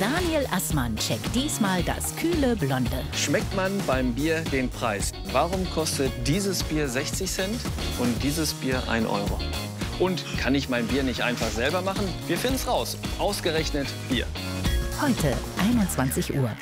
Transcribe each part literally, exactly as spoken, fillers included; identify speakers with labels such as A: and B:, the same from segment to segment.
A: Daniel Assmann checkt diesmal das kühle Blonde.
B: Schmeckt man beim Bier den Preis? Warum kostet dieses Bier sechzig Cent und dieses Bier ein Euro? Und kann ich mein Bier nicht einfach selber machen? Wir finden es raus. Ausgerechnet Bier.
A: Heute einundzwanzig Uhr.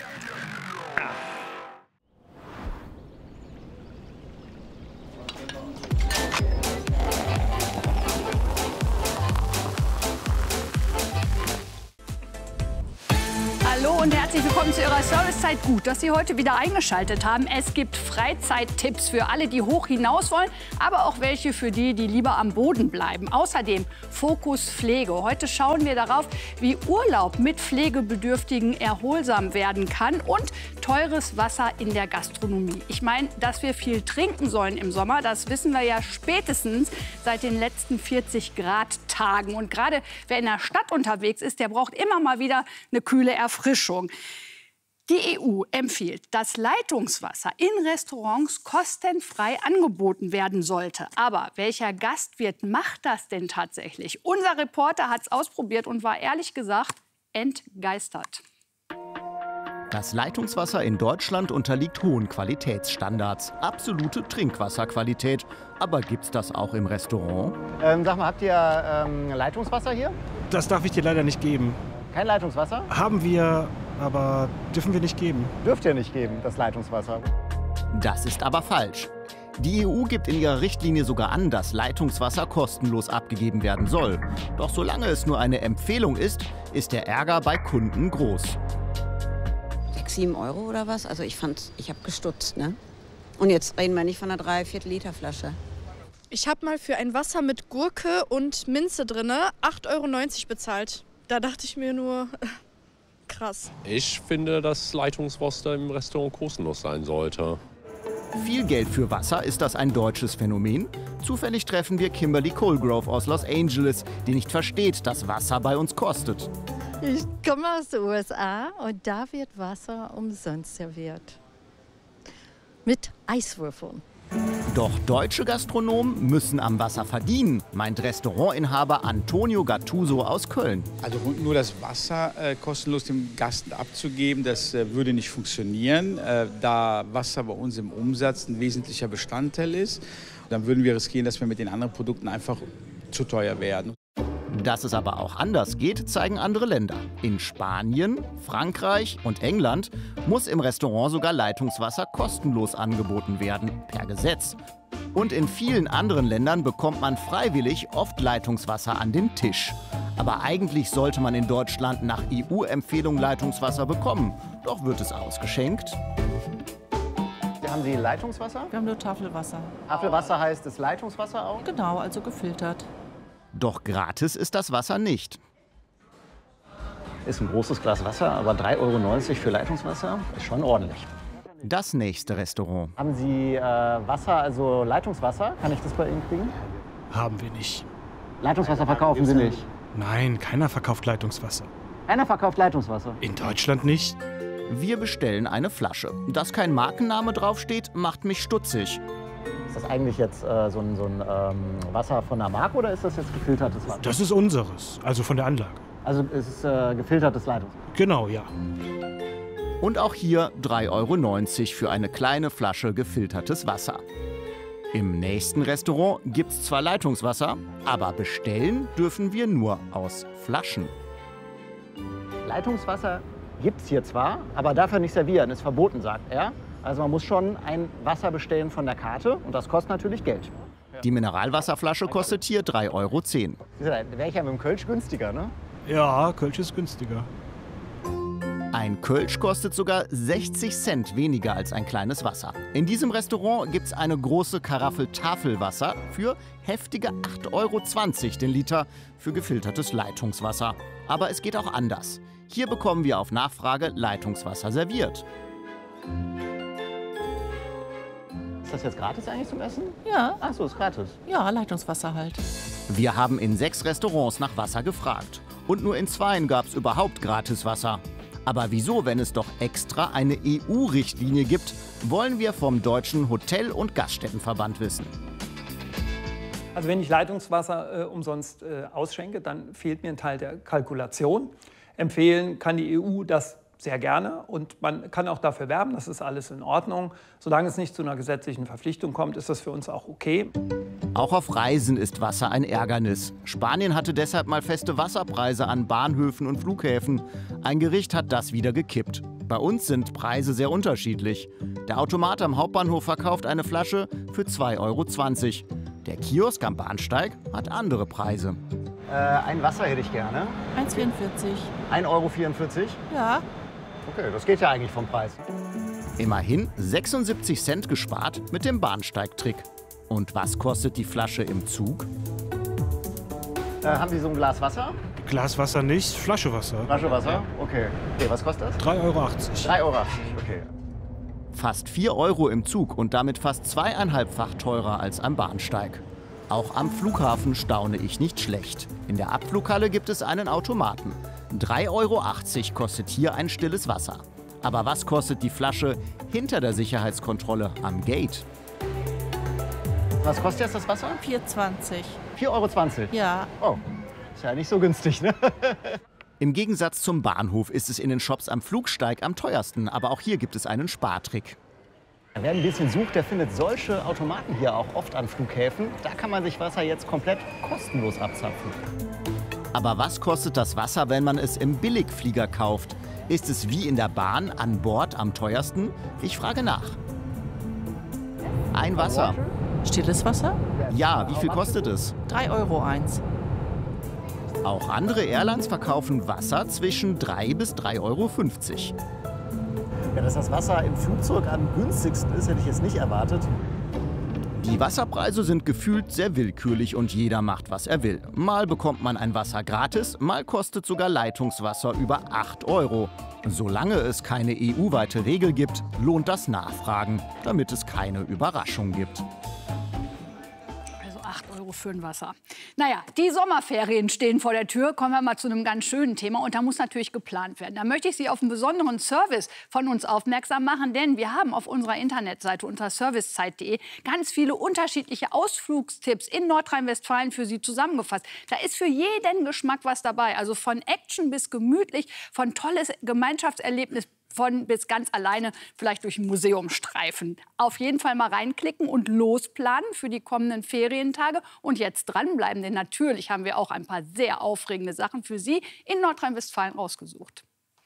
C: Hallo und herzlich willkommen zu Ihrer Servicezeit. Gut, dass Sie heute wieder eingeschaltet haben. Es gibt Freizeittipps für alle, die hoch hinaus wollen, aber auch welche für die, die lieber am Boden bleiben. Außerdem Fokus Pflege. Heute schauen wir darauf, wie Urlaub mit Pflegebedürftigen erholsam werden kann und teures Wasser in der Gastronomie. Ich meine, dass wir viel trinken sollen im Sommer, das wissen wir ja spätestens seit den letzten vierzig Grad Tagen. Und gerade wer in der Stadt unterwegs ist, der braucht immer mal wieder eine kühle Erfrischung. Die E U empfiehlt, dass Leitungswasser in Restaurants kostenfrei angeboten werden sollte. Aber welcher Gastwirt macht das denn tatsächlich? Unser Reporter hat es ausprobiert und war ehrlich gesagt entgeistert.
D: Das Leitungswasser in Deutschland unterliegt hohen Qualitätsstandards. Absolute Trinkwasserqualität. Aber gibt's das auch im Restaurant?
E: Ähm, sag mal, habt ihr ähm, Leitungswasser hier?
F: Das darf ich dir leider nicht geben.
E: Kein Leitungswasser?
F: Haben wir, aber dürfen wir nicht geben.
E: Dürft ihr nicht geben, das Leitungswasser.
D: Das ist aber falsch. Die E U gibt in ihrer Richtlinie sogar an, dass Leitungswasser kostenlos abgegeben werden soll. Doch solange es nur eine Empfehlung ist, ist der Ärger bei Kunden groß.
G: sechs, sieben Euro oder was? Also ich fand, ich habe gestutzt, ne? Und jetzt reden wir nicht von einer dreiviertel Liter Flasche.
H: Ich habe mal für ein Wasser mit Gurke und Minze drin acht Euro neunzig bezahlt. Da dachte ich mir nur, krass.
I: Ich finde, dass Leitungswasser im Restaurant kostenlos sein sollte.
D: Viel Geld für Wasser, ist das ein deutsches Phänomen? Zufällig treffen wir Kimberly Colgrove aus Los Angeles, die nicht versteht, dass Wasser bei uns kostet.
J: Ich komme aus den U S A und da wird Wasser umsonst serviert. Mit Eiswürfeln.
D: Doch deutsche Gastronomen müssen am Wasser verdienen, meint Restaurantinhaber Antonio Gattuso aus Köln.
K: Also nur das Wasser äh, kostenlos dem Gast abzugeben, das äh, würde nicht funktionieren, äh, da Wasser bei uns im Umsatz ein wesentlicher Bestandteil ist. Dann würden wir riskieren, dass wir mit den anderen Produkten einfach zu teuer werden.
D: Dass es aber auch anders geht, zeigen andere Länder. In Spanien, Frankreich und England muss im Restaurant sogar Leitungswasser kostenlos angeboten werden, per Gesetz. Und in vielen anderen Ländern bekommt man freiwillig oft Leitungswasser an den Tisch. Aber eigentlich sollte man in Deutschland nach E U-Empfehlung Leitungswasser bekommen. Doch wird es ausgeschenkt.
E: Haben Sie Leitungswasser?
L: Wir haben nur Tafelwasser.
E: Tafelwasser heißt es Leitungswasser auch?
L: Genau, also gefiltert.
D: Doch gratis ist das Wasser nicht.
E: Ist ein großes Glas Wasser, aber drei Euro neunzig für Leitungswasser ist schon ordentlich.
D: Das nächste Restaurant.
E: Haben Sie äh, Wasser, also Leitungswasser? Kann ich das bei Ihnen kriegen?
F: Haben wir nicht.
E: Leitungswasser verkaufen Sie nicht?
F: Nein, keiner verkauft Leitungswasser.
E: Keiner verkauft Leitungswasser?
F: In Deutschland nicht.
D: Wir bestellen eine Flasche. Dass kein Markenname draufsteht, macht mich stutzig.
E: Ist das eigentlich jetzt äh, so ein, so ein ähm, Wasser von der Marke oder ist das jetzt gefiltertes Wasser?
F: Das ist unseres, also von der Anlage.
E: Also es ist äh, gefiltertes Leitungswasser?
F: Genau, ja.
D: Und auch hier drei Euro neunzig für eine kleine Flasche gefiltertes Wasser. Im nächsten Restaurant gibt's zwar Leitungswasser, aber bestellen dürfen wir nur aus Flaschen.
E: Leitungswasser gibt's hier zwar, aber darf er nicht servieren, ist verboten, sagt er. Also man muss schon ein Wasser bestellen von der Karte und das kostet natürlich Geld.
D: Die Mineralwasserflasche kostet hier drei Euro zehn.
E: Wäre ich ja mit dem Kölsch günstiger, ne?
F: Ja, Kölsch ist günstiger.
D: Ein Kölsch kostet sogar sechzig Cent weniger als ein kleines Wasser. In diesem Restaurant gibt's eine große Karaffel Tafelwasser für heftige acht Euro zwanzig den Liter für gefiltertes Leitungswasser. Aber es geht auch anders. Hier bekommen wir auf Nachfrage Leitungswasser serviert.
E: Ist das jetzt gratis eigentlich zum Essen?
L: Ja.
E: Ach so, ist gratis.
L: Ja, Leitungswasser halt.
D: Wir haben in sechs Restaurants nach Wasser gefragt. Und nur in zweien gab es überhaupt Gratiswasser. Aber wieso, wenn es doch extra eine E U-Richtlinie gibt, wollen wir vom Deutschen Hotel- und Gaststättenverband wissen.
M: Also wenn ich Leitungswasser äh, umsonst äh, ausschenke, dann fehlt mir ein Teil der Kalkulation. Empfehlen kann die E U das sehr gerne und man kann auch dafür werben, das ist alles in Ordnung. Solange es nicht zu einer gesetzlichen Verpflichtung kommt, ist das für uns auch okay.
D: Auch auf Reisen ist Wasser ein Ärgernis. Spanien hatte deshalb mal feste Wasserpreise an Bahnhöfen und Flughäfen. Ein Gericht hat das wieder gekippt. Bei uns sind Preise sehr unterschiedlich. Der Automat am Hauptbahnhof verkauft eine Flasche für zwei Euro zwanzig. Der Kiosk am Bahnsteig hat andere Preise.
E: Äh, ein Wasser hätte ich gerne.
L: eins vierundvierzig.
E: ein Euro vierundvierzig?
L: Ja.
E: Okay, das geht ja eigentlich vom Preis.
D: Immerhin sechsundsiebzig Cent gespart mit dem Bahnsteigtrick. Und was kostet die Flasche im Zug?
E: Äh, haben Sie so ein Glas Wasser?
F: Glas Wasser nicht, Flasche Wasser.
E: Flasche Wasser? Okay. Okay, was kostet das?
F: drei Euro achtzig.
E: drei Euro achtzig, okay.
D: Fast vier Euro im Zug und damit fast zweieinhalbfach teurer als am Bahnsteig. Auch am Flughafen staune ich nicht schlecht. In der Abflughalle gibt es einen Automaten. drei Euro achtzig kostet hier ein stilles Wasser. Aber was kostet die Flasche hinter der Sicherheitskontrolle am Gate?
E: Was kostet jetzt das Wasser?
L: vier zwanzig.
E: vier Euro zwanzig?
L: Ja.
E: Oh, ist ja nicht so günstig, ne?
D: Im Gegensatz zum Bahnhof ist es in den Shops am Flugsteig am teuersten. Aber auch hier gibt es einen Spartrick.
E: Wer ein bisschen sucht, der findet solche Automaten hier auch oft an Flughäfen. Da kann man sich Wasser jetzt komplett kostenlos abzapfen.
D: Aber was kostet das Wasser, wenn man es im Billigflieger kauft? Ist es wie in der Bahn an Bord am teuersten? Ich frage nach. Ein Wasser.
L: Stilles Wasser?
D: Ja, wie viel kostet es?
L: drei Euro eins.
D: Auch andere Airlines verkaufen Wasser zwischen drei bis drei Euro fünfzig.
E: Ja, dass das Wasser im Flugzeug am günstigsten ist, hätte ich jetzt nicht erwartet.
D: Die Wasserpreise sind gefühlt sehr willkürlich und jeder macht, was er will. Mal bekommt man ein Wasser gratis, mal kostet sogar Leitungswasser über acht Euro. Solange es keine E U-weite Regel gibt, lohnt das Nachfragen, damit es keine Überraschung gibt.
C: Also acht Euro für ein Wasser. Naja, die Sommerferien stehen vor der Tür. Kommen wir mal zu einem ganz schönen Thema. Und da muss natürlich geplant werden. Da möchte ich Sie auf einen besonderen Service von uns aufmerksam machen. Denn wir haben auf unserer Internetseite unter servicezeit punkt de ganz viele unterschiedliche Ausflugstipps in Nordrhein-Westfalen für Sie zusammengefasst. Da ist für jeden Geschmack was dabei. Also von Action bis gemütlich, von tolles Gemeinschaftserlebnis von bis ganz alleine vielleicht durch ein Museum streifen. Auf jeden Fall mal reinklicken und losplanen für die kommenden Ferientage. Und jetzt dranbleiben, denn natürlich haben wir auch ein paar sehr aufregende Sachen für Sie in Nordrhein-Westfalen rausgesucht.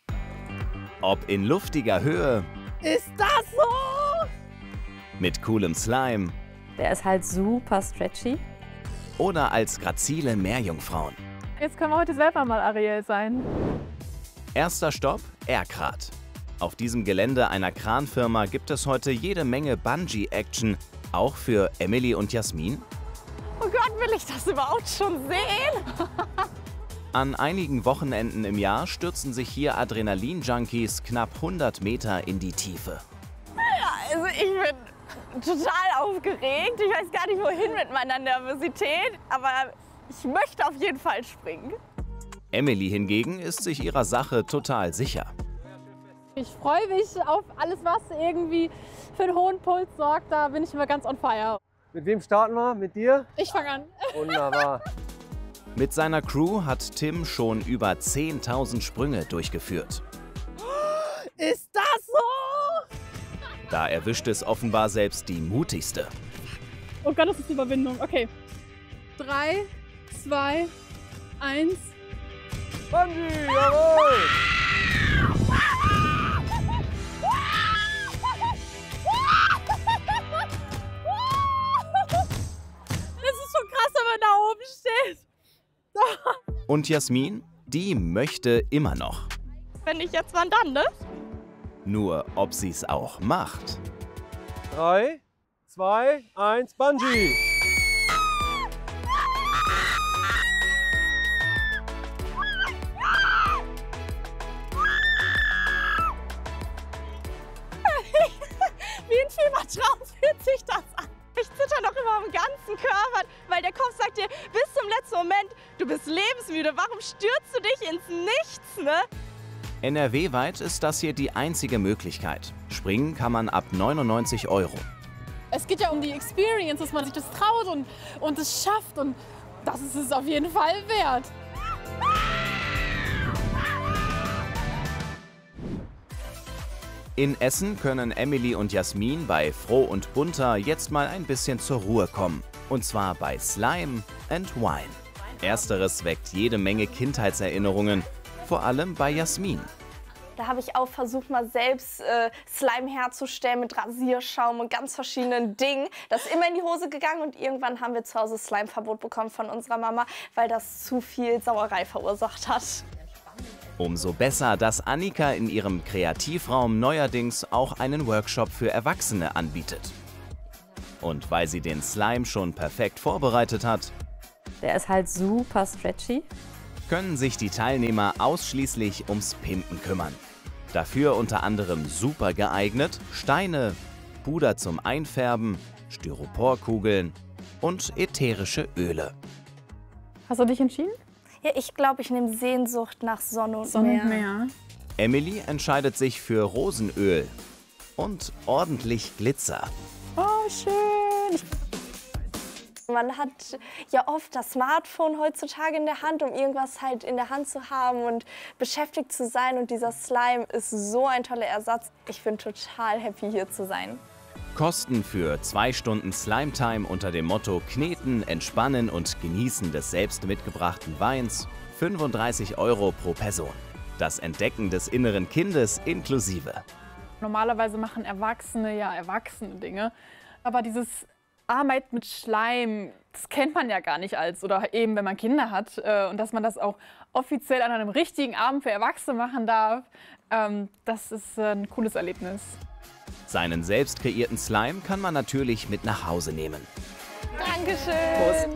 N: Ob in luftiger Höhe,
O: Ist das so?
N: mit coolem Slime
O: Der ist halt super stretchy.
N: oder als grazile Meerjungfrauen.
P: Jetzt können wir heute selber mal Ariel sein.
N: Erster Stopp, Erkrath. Auf diesem Gelände einer Kranfirma gibt es heute jede Menge Bungee-Action, auch für Emily und Jasmin.
O: Oh Gott, will ich das überhaupt schon sehen?
N: An einigen Wochenenden im Jahr stürzen sich hier Adrenalin-Junkies knapp hundert Meter in die Tiefe.
O: Ja, also ich bin total aufgeregt. Ich weiß gar nicht, wohin mit meiner Nervosität, aber ich möchte auf jeden Fall springen.
N: Emily hingegen ist sich ihrer Sache total sicher.
P: Ich freue mich auf alles, was irgendwie für einen hohen Puls sorgt. Da bin ich immer ganz on fire.
Q: Mit wem starten wir? Mit dir?
P: Ich fange an.
Q: Wunderbar.
N: Mit seiner Crew hat Tim schon über zehntausend Sprünge durchgeführt.
O: Ist das so?
N: Da erwischt es offenbar selbst die mutigste.
P: Oh Gott, das ist Überwindung. Okay. Drei, zwei, eins.
Q: Bungee, jawohl!
O: Das ist schon krass, wenn man da oben steht.
N: Und Jasmin, die möchte immer noch.
O: Wenn ich jetzt, wann dann, ne?
N: Nur ob sie's auch macht.
Q: Drei, zwei, eins, Bungee!
O: Wie ein Fiebertraum fühlt sich das an. Ich zitter noch immer am ganzen Körper, weil der Kopf sagt dir bis zum letzten Moment, du bist lebensmüde, warum stürzt du dich ins Nichts, ne?
N: N R W-weit ist das hier die einzige Möglichkeit. Springen kann man ab neunundneunzig Euro.
P: Es geht ja um die Experience, dass man sich das traut und, und es schafft. Und das ist es auf jeden Fall wert.
N: In Essen können Emily und Jasmin bei Froh und Bunter jetzt mal ein bisschen zur Ruhe kommen. Und zwar bei Slime and Wine. Ersteres weckt jede Menge Kindheitserinnerungen, vor allem bei Jasmin.
O: Da habe ich auch versucht, mal selbst äh, Slime herzustellen mit Rasierschaum und ganz verschiedenen Dingen. Das ist immer in die Hose gegangen und irgendwann haben wir zu Hause Slime-Verbot bekommen von unserer Mama, weil das zu viel Sauerei verursacht hat.
N: Umso besser, dass Annika in ihrem Kreativraum neuerdings auch einen Workshop für Erwachsene anbietet. Und weil sie den Slime schon perfekt vorbereitet hat,
R: der ist halt super stretchy,
N: können sich die Teilnehmer ausschließlich ums Pimpen kümmern. Dafür unter anderem super geeignet Steine, Puder zum Einfärben, Styroporkugeln und ätherische Öle.
P: Hast du dich entschieden?
O: Ja, ich glaube, ich nehme Sehnsucht nach Sonne und
P: Sonne
O: Meer.
P: und Meer.
N: Emily entscheidet sich für Rosenöl und ordentlich Glitzer.
O: Oh, schön. Man hat ja oft das Smartphone heutzutage in der Hand, um irgendwas halt in der Hand zu haben und beschäftigt zu sein. Und dieser Slime ist so ein toller Ersatz. Ich bin total happy, hier zu sein.
N: Kosten für zwei Stunden Slime-Time unter dem Motto Kneten, Entspannen und Genießen des selbst mitgebrachten Weins fünfunddreißig Euro pro Person. Das Entdecken des inneren Kindes inklusive.
P: Normalerweise machen Erwachsene ja erwachsene Dinge, aber dieses Arbeit mit Schleim, das kennt man ja gar nicht als, oder eben wenn man Kinder hat. Und dass man das auch offiziell an einem richtigen Abend für Erwachsene machen darf, das ist ein cooles Erlebnis.
N: Seinen selbst kreierten Slime kann man natürlich mit nach Hause nehmen.
O: Dankeschön.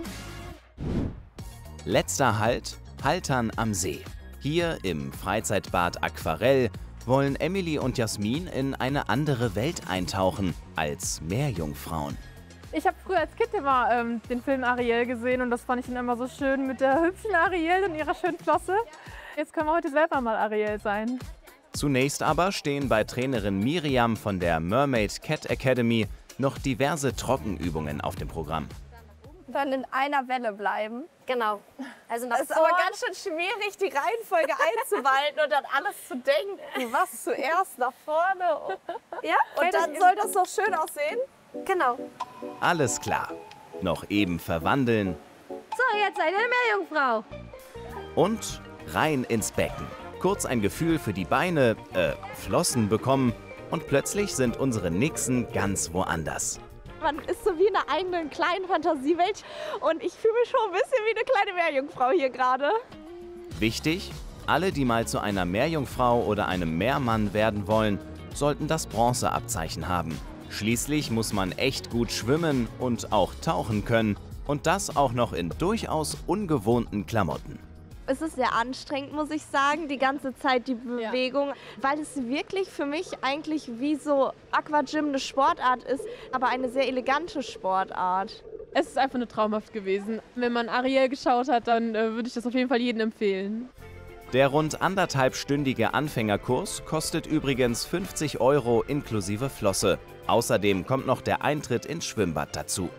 N: Letzter Halt, Haltern am See. Hier im Freizeitbad Aquarell wollen Emily und Jasmin in eine andere Welt eintauchen als Meerjungfrauen.
P: Ich habe früher als Kind immer ähm, den Film Ariel gesehen und das fand ich dann immer so schön mit der hübschen Ariel und ihrer schönen Flosse. Jetzt können wir heute selber mal Ariel sein.
N: Zunächst aber stehen bei Trainerin Miriam von der Mermaid Cat Academy noch diverse Trockenübungen auf dem Programm.
O: Dann in einer Welle bleiben.
R: Genau. Also
O: das ist aber ganz schön schwierig, die Reihenfolge einzuhalten und dann alles zu denken, was zuerst nach vorne. Ja, und dann soll das noch schön aussehen.
R: Genau.
N: Alles klar. Noch eben verwandeln.
R: So, jetzt seid ihr eine Meerjungfrau.
N: Und rein ins Becken. Kurz ein Gefühl für die Beine, äh, Flossen bekommen und plötzlich sind unsere Nixen ganz woanders.
O: Man ist so wie in einer eigenen kleinen Fantasiewelt und ich fühle mich schon ein bisschen wie eine kleine Meerjungfrau hier gerade.
N: Wichtig, alle, die mal zu einer Meerjungfrau oder einem Meermann werden wollen, sollten das Bronzeabzeichen haben. Schließlich muss man echt gut schwimmen und auch tauchen können und das auch noch in durchaus ungewohnten Klamotten.
O: Es ist sehr anstrengend, muss ich sagen, die ganze Zeit die Bewegung, ja. Weil es wirklich für mich eigentlich wie so Aquagym eine Sportart ist, aber eine sehr elegante Sportart.
P: Es ist einfach nur traumhaft gewesen. Wenn man Ariel geschaut hat, dann äh, würde ich das auf jeden Fall jedem empfehlen.
N: Der rund anderthalbstündige Anfängerkurs kostet übrigens fünfzig Euro inklusive Flosse. Außerdem kommt noch der Eintritt ins Schwimmbad dazu.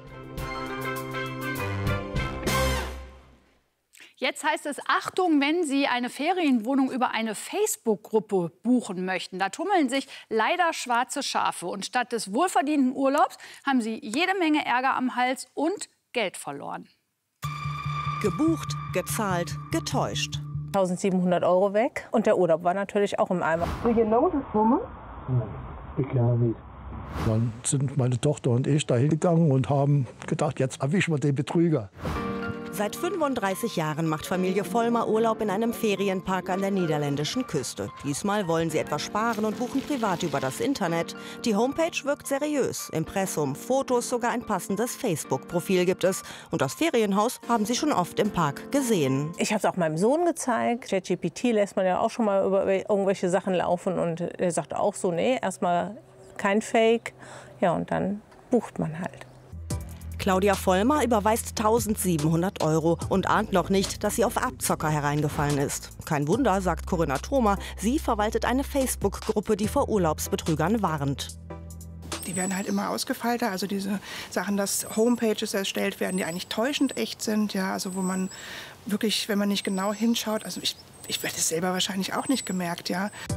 C: Jetzt heißt es, Achtung, wenn Sie eine Ferienwohnung über eine Facebook-Gruppe buchen möchten. Da tummeln sich leider schwarze Schafe. Und statt des wohlverdienten Urlaubs haben Sie jede Menge Ärger am Hals und Geld verloren.
S: Gebucht, gezahlt, getäuscht.
T: eintausendsiebenhundert Euro weg und der Urlaub war natürlich auch im Eimer.
U: Do you know this woman?
V: Nein, ich glaube nicht. Dann sind meine Tochter und ich da hingegangen und haben gedacht, jetzt erwischen wir den Betrüger.
S: Seit fünfunddreißig Jahren macht Familie Vollmer Urlaub in einem Ferienpark an der niederländischen Küste. Diesmal wollen sie etwas sparen und buchen privat über das Internet. Die Homepage wirkt seriös. Impressum, Fotos, sogar ein passendes Facebook-Profil gibt es. Und das Ferienhaus haben sie schon oft im Park gesehen.
T: Ich habe es auch meinem Sohn gezeigt. ChatGPT lässt man ja auch schon mal über irgendwelche Sachen laufen. Und er sagt auch so, nee, erstmal kein Fake. Ja, und dann bucht man halt.
S: Claudia Vollmer überweist eintausendsiebenhundert Euro und ahnt noch nicht, dass sie auf Abzocker hereingefallen ist. Kein Wunder, sagt Corinna Thoma, sie verwaltet eine Facebook-Gruppe, die vor Urlaubsbetrügern warnt.
W: Die werden halt immer ausgefeilter, also diese Sachen, dass Homepages erstellt werden, die eigentlich täuschend echt sind, ja, also wo man wirklich, wenn man nicht genau hinschaut, also ich, ich hätte es selber wahrscheinlich auch nicht gemerkt, ja.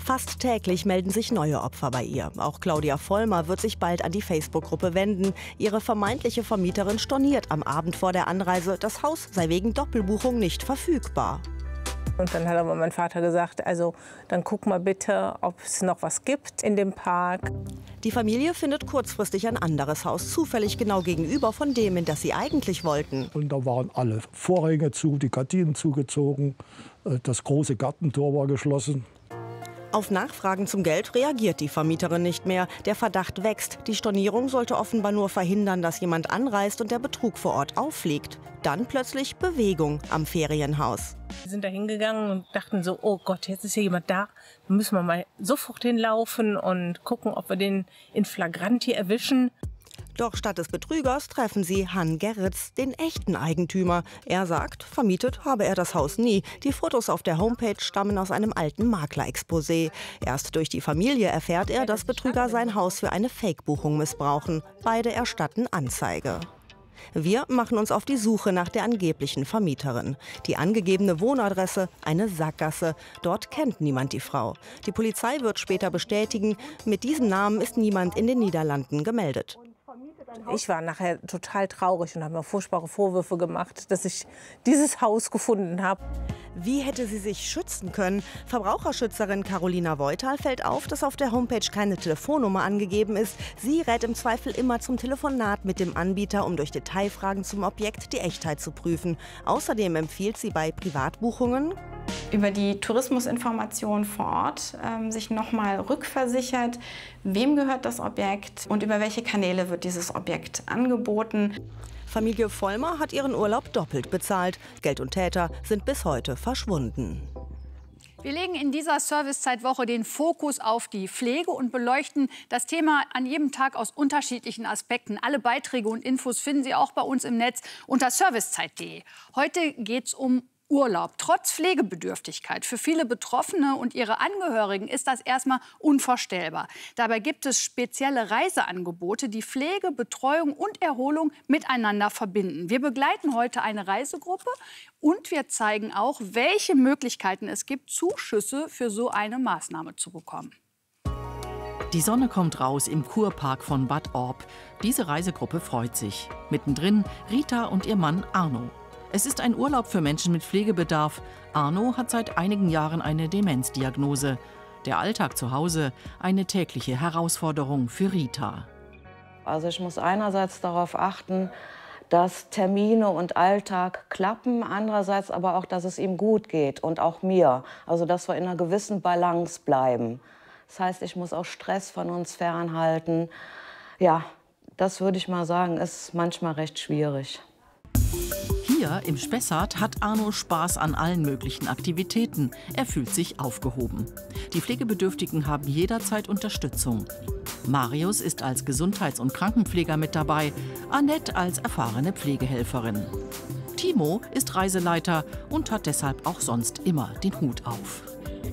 S: Fast täglich melden sich neue Opfer bei ihr. Auch Claudia Vollmer wird sich bald an die Facebook-Gruppe wenden. Ihre vermeintliche Vermieterin storniert am Abend vor der Anreise, das Haus sei wegen Doppelbuchung nicht verfügbar.
T: Und dann hat aber mein Vater gesagt, also dann guck mal bitte, ob es noch was gibt in dem Park.
S: Die Familie findet kurzfristig ein anderes Haus, zufällig genau gegenüber von dem, in das sie eigentlich wollten.
V: Und da waren alle Vorhänge zu, die Gardinen zugezogen, das große Gartentor war geschlossen.
S: Auf Nachfragen zum Geld reagiert die Vermieterin nicht mehr. Der Verdacht wächst. Die Stornierung sollte offenbar nur verhindern, dass jemand anreist und der Betrug vor Ort auffliegt. Dann plötzlich Bewegung am Ferienhaus.
T: Wir sind da hingegangen und dachten so, oh Gott, jetzt ist hier jemand da. Da müssen wir mal sofort hinlaufen und gucken, ob wir den in Flagranti erwischen.
S: Doch statt des Betrügers treffen sie Han Gerritz, den echten Eigentümer. Er sagt, vermietet habe er das Haus nie. Die Fotos auf der Homepage stammen aus einem alten Maklerexposé. Erst durch die Familie erfährt er, dass Betrüger sein Haus für eine Fake-Buchung missbrauchen. Beide erstatten Anzeige. Wir machen uns auf die Suche nach der angeblichen Vermieterin. Die angegebene Wohnadresse, eine Sackgasse. Dort kennt niemand die Frau. Die Polizei wird später bestätigen, mit diesem Namen ist niemand in den Niederlanden gemeldet.
T: Ich war nachher total traurig und habe mir furchtbare Vorwürfe gemacht, dass ich dieses Haus gefunden habe.
S: Wie hätte sie sich schützen können? Verbraucherschützerin Carolina Voital fällt auf, dass auf der Homepage keine Telefonnummer angegeben ist. Sie rät im Zweifel immer zum Telefonat mit dem Anbieter, um durch Detailfragen zum Objekt die Echtheit zu prüfen. Außerdem empfiehlt sie bei Privatbuchungen,
A: über die Tourismusinformation vor Ort ähm, sich nochmal rückversichert, wem gehört das Objekt und über welche Kanäle wird dieses Objekt angeboten.
S: Familie Vollmer hat ihren Urlaub doppelt bezahlt. Geld und Täter sind bis heute verschwunden.
C: Wir legen in dieser Servicezeitwoche den Fokus auf die Pflege und beleuchten das Thema an jedem Tag aus unterschiedlichen Aspekten. Alle Beiträge und Infos finden Sie auch bei uns im Netz unter servicezeit punkt de. Heute geht es um Urlaub. Trotz Pflegebedürftigkeit für viele Betroffene und ihre Angehörigen ist das erstmal unvorstellbar. Dabei gibt es spezielle Reiseangebote, die Pflege, Betreuung und Erholung miteinander verbinden. Wir begleiten heute eine Reisegruppe und wir zeigen auch, welche Möglichkeiten es gibt, Zuschüsse für so eine Maßnahme zu bekommen.
L: Die Sonne kommt raus im Kurpark von Bad Orb. Diese Reisegruppe freut sich. Mittendrin Rita und ihr Mann Arno. Es ist ein Urlaub für Menschen mit Pflegebedarf. Arno hat seit einigen Jahren eine Demenzdiagnose. Der Alltag zu Hause eine tägliche Herausforderung für Rita.
B: Also ich muss einerseits darauf achten, dass Termine und Alltag klappen, andererseits aber auch, dass es ihm gut geht und auch mir. Also dass wir in einer gewissen Balance bleiben. Das heißt, ich muss auch Stress von uns fernhalten. Ja, das würde ich mal sagen, ist manchmal recht schwierig.
L: Hier im Spessart hat Arno Spaß an allen möglichen Aktivitäten. Er fühlt sich aufgehoben. Die Pflegebedürftigen haben jederzeit Unterstützung. Marius ist als Gesundheits- und Krankenpfleger mit dabei, Annette als erfahrene Pflegehelferin. Timo ist Reiseleiter und hat deshalb auch sonst immer den Hut auf.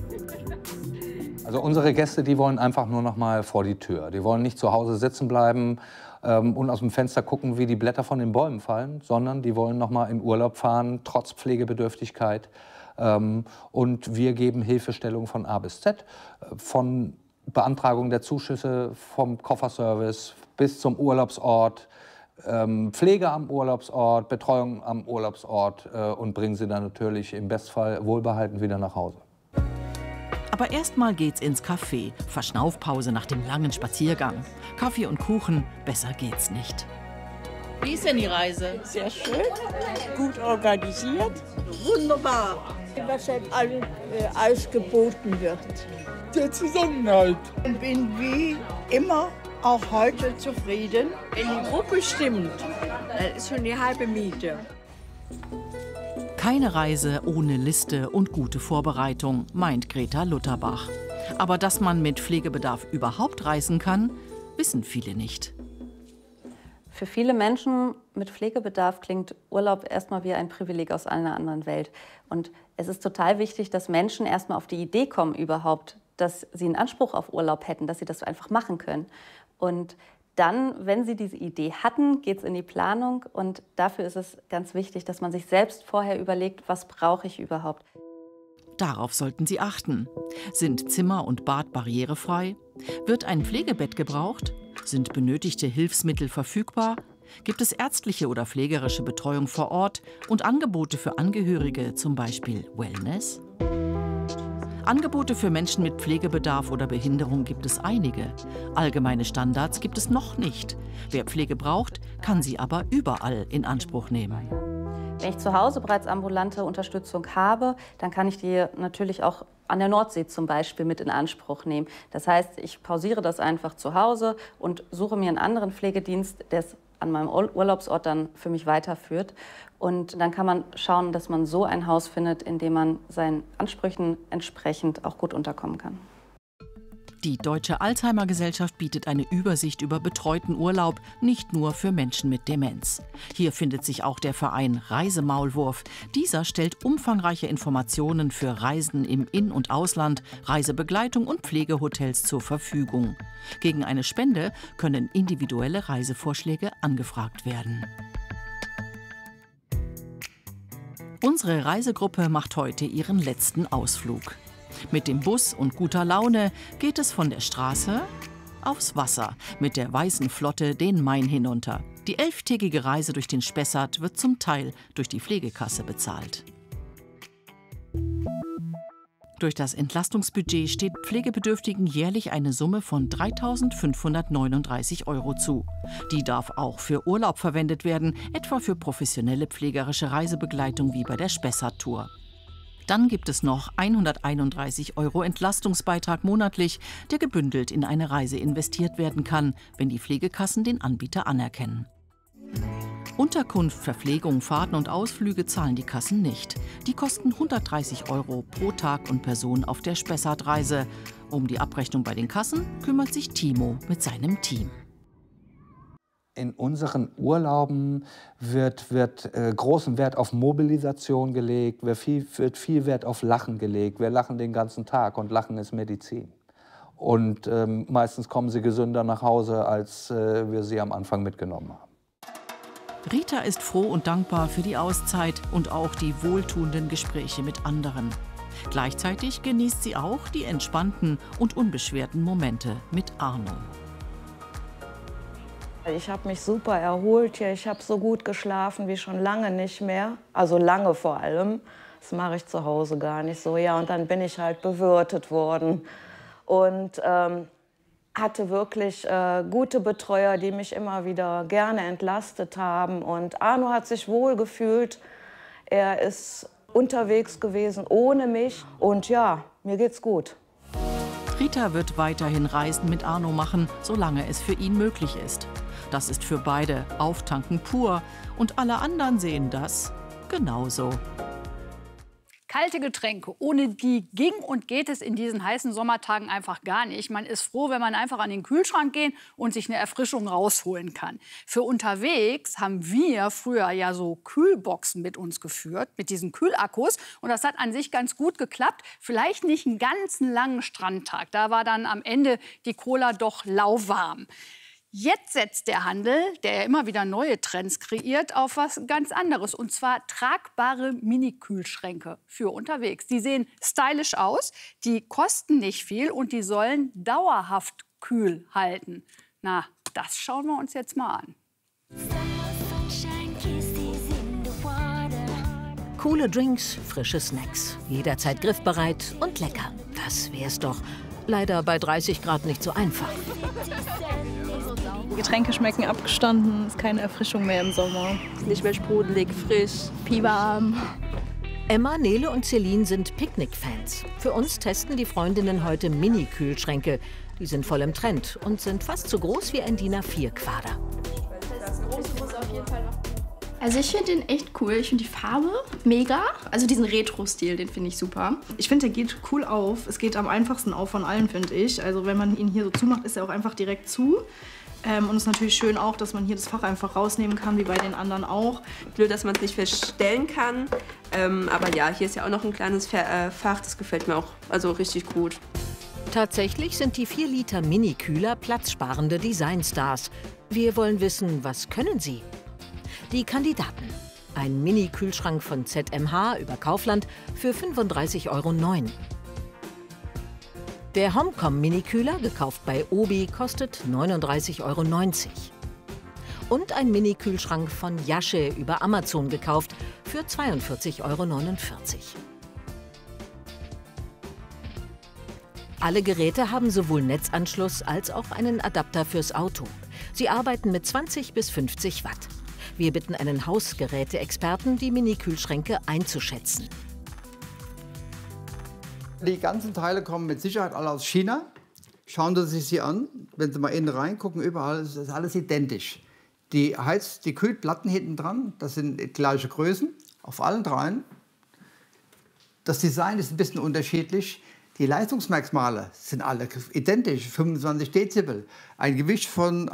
U: Also unsere Gäste, die wollen einfach nur noch mal vor die Tür. Die wollen nicht zu Hause sitzen bleiben ähm, und aus dem Fenster gucken, wie die Blätter von den Bäumen fallen, sondern die wollen noch mal in Urlaub fahren, trotz Pflegebedürftigkeit. Ähm, und wir geben Hilfestellung von A bis Z, von Beantragung der Zuschüsse, vom Kofferservice bis zum Urlaubsort, ähm, Pflege am Urlaubsort, Betreuung am Urlaubsort äh, und bringen sie dann natürlich im Bestfall wohlbehalten wieder nach Hause.
L: Aber erstmal geht's ins Café. Verschnaufpause nach dem langen Spaziergang. Kaffee und Kuchen, besser geht's nicht.
X: Wie ist denn die Reise?
Y: Sehr schön, gut organisiert, wunderbar, was halt alles, äh, alles geboten wird. Der Zusammenhalt. Ich bin wie immer auch heute zufrieden. Wenn die Gruppe stimmt, dann ist schon die halbe Miete.
L: Keine Reise ohne Liste und gute Vorbereitung, meint Greta Lutterbach. Aber dass man mit Pflegebedarf überhaupt reisen kann, wissen viele nicht.
Z: Für viele Menschen mit Pflegebedarf klingt Urlaub erstmal wie ein Privileg aus einer anderen Welt. Und es ist total wichtig, dass Menschen erstmal auf die Idee kommen überhaupt, dass sie einen Anspruch auf Urlaub hätten, dass sie das einfach machen können. Und dann, wenn sie diese Idee hatten, geht es in die Planung. Und dafür ist es ganz wichtig, dass man sich selbst vorher überlegt, was brauche ich überhaupt.
L: Darauf sollten Sie achten. Sind Zimmer und Bad barrierefrei? Wird ein Pflegebett gebraucht? Sind benötigte Hilfsmittel verfügbar? Gibt es ärztliche oder pflegerische Betreuung vor Ort und Angebote für Angehörige, zum Beispiel Wellness? Angebote für Menschen mit Pflegebedarf oder Behinderung gibt es einige. Allgemeine Standards gibt es noch nicht. Wer Pflege braucht, kann sie aber überall in Anspruch nehmen.
Z: Wenn ich zu Hause bereits ambulante Unterstützung habe, dann kann ich die natürlich auch an der Nordsee zum Beispiel mit in Anspruch nehmen. Das heißt, ich pausiere das einfach zu Hause und suche mir einen anderen Pflegedienst, der es an meinem Urlaubsort dann für mich weiterführt. Und dann kann man schauen, dass man so ein Haus findet, in dem man seinen Ansprüchen entsprechend auch gut unterkommen kann.
L: Die Deutsche Alzheimer-Gesellschaft bietet eine Übersicht über betreuten Urlaub, nicht nur für Menschen mit Demenz. Hier findet sich auch der Verein Reisemaulwurf. Dieser stellt umfangreiche Informationen für Reisen im In- und Ausland, Reisebegleitung und Pflegehotels zur Verfügung. Gegen eine Spende können individuelle Reisevorschläge angefragt werden. Unsere Reisegruppe macht heute ihren letzten Ausflug. Mit dem Bus und guter Laune geht es von der Straße aufs Wasser mit der Weißen Flotte den Main hinunter. Die elftägige Reise durch den Spessart wird zum Teil durch die Pflegekasse bezahlt. Durch das Entlastungsbudget steht Pflegebedürftigen jährlich eine Summe von dreitausendfünfhundertneununddreißig Euro zu. Die darf auch für Urlaub verwendet werden, etwa für professionelle pflegerische Reisebegleitung wie bei der Spessart-Tour. Dann gibt es noch hunderteinunddreißig Euro Entlastungsbeitrag monatlich, der gebündelt in eine Reise investiert werden kann, wenn die Pflegekassen den Anbieter anerkennen. Unterkunft, Verpflegung, Fahrten und Ausflüge zahlen die Kassen nicht. Die kosten hundertdreißig Euro pro Tag und Person auf der Spessart-Reise. Um die Abrechnung bei den Kassen kümmert sich Timo mit seinem Team.
U: In unseren Urlauben wird, wird äh, großen Wert auf Mobilisation gelegt, wird viel, wird viel Wert auf Lachen gelegt. Wir lachen den ganzen Tag und Lachen ist Medizin. Und ähm, meistens kommen sie gesünder nach Hause, als äh, wir sie am Anfang mitgenommen haben.
L: Rita ist froh und dankbar für die Auszeit und auch die wohltuenden Gespräche mit anderen. Gleichzeitig genießt sie auch die entspannten und unbeschwerten Momente mit Arno.
B: Ich habe mich super erholt hier. Ich habe so gut geschlafen wie schon lange nicht mehr. Also lange vor allem. Das mache ich zu Hause gar nicht so. Ja, und dann bin ich halt bewirtet worden. Und ähm, hatte wirklich äh, gute Betreuer, die mich immer wieder gerne entlastet haben. Und Arno hat sich wohl gefühlt. Er ist unterwegs gewesen ohne mich. Und ja, mir geht's gut.
L: Rita wird weiterhin Reisen mit Arno machen, solange es für ihn möglich ist. Das ist für beide Auftanken pur und alle anderen sehen das genauso.
C: Kalte Getränke, ohne die ging und geht es in diesen heißen Sommertagen einfach gar nicht. Man ist froh, wenn man einfach an den Kühlschrank gehen und sich eine Erfrischung rausholen kann. Für unterwegs haben wir früher ja so Kühlboxen mit uns geführt, mit diesen Kühlakkus. Und das hat an sich ganz gut geklappt. Vielleicht nicht einen ganzen langen Strandtag. Da war dann am Ende die Cola doch lauwarm. Jetzt setzt der Handel, der ja immer wieder neue Trends kreiert, auf was ganz anderes. Und zwar tragbare Mini-Kühlschränke für unterwegs. Die sehen stylisch aus, die kosten nicht viel und die sollen dauerhaft kühl halten. Na, das schauen wir uns jetzt mal an.
G: Coole Drinks, frische Snacks, jederzeit griffbereit und lecker. Das wär's doch. Leider bei dreißig Grad nicht so einfach.
H: Die Getränke schmecken abgestanden, ist keine Erfrischung mehr im Sommer. Ist nicht mehr sprudelig, frisch, piwarm.
G: Emma, Nele und Celine sind Picknick-Fans. Für uns testen die Freundinnen heute Mini-Kühlschränke. Die sind voll im Trend und sind fast so groß wie ein D I N A vier Quader.
I: Das Große muss auf jeden Fall noch. Also ich finde den echt cool. Ich finde die Farbe mega. Also diesen Retro-Stil, den finde ich super.
J: Ich finde, der geht cool auf. Es geht am einfachsten auf von allen, finde ich. Also wenn man ihn hier so zumacht, ist er auch einfach direkt zu. Ähm, und es ist natürlich schön auch, dass man hier das Fach einfach rausnehmen kann, wie bei den anderen auch.
K: Blöd, dass man es nicht verstellen kann. Ähm, aber ja, hier ist ja auch noch ein kleines Fach. Das gefällt mir auch also richtig gut.
G: Tatsächlich sind die vier Liter Mini-Kühler platzsparende Designstars. Wir wollen wissen, was können sie? Die Kandidaten. Ein Mini-Kühlschrank von Z M H über Kaufland für fünfunddreißig Euro neun. Der Homcom Mini-Kühler, gekauft bei Obi, kostet neununddreißig Euro neunzig. Und ein Mini-Kühlschrank von Jasche über Amazon gekauft für zweiundvierzig Euro neunundvierzig. Alle Geräte haben sowohl Netzanschluss als auch einen Adapter fürs Auto. Sie arbeiten mit zwanzig bis fünfzig Watt. Wir bitten einen Hausgeräte-Experten, die Mini-Kühlschränke einzuschätzen.
D: Die ganzen Teile kommen mit Sicherheit alle aus China. Schauen Sie sich sie an. Wenn Sie mal innen reingucken, überall ist das alles identisch. Die Heiz-, die Kühlplatten hinten dran, das sind gleiche Größen auf allen dreien. Das Design ist ein bisschen unterschiedlich. Die Leistungsmerkmale sind alle identisch, fünfundzwanzig Dezibel. Ein Gewicht von